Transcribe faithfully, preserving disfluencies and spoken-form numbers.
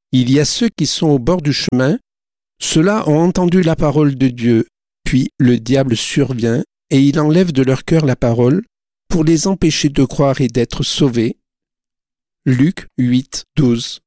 Il y a ceux qui sont au bord du chemin. Ceux-là ont entendu la parole de Dieu, puis le diable survient et il enlève de leur cœur la parole pour les empêcher de croire et d'être sauvés. Luc huit, douze.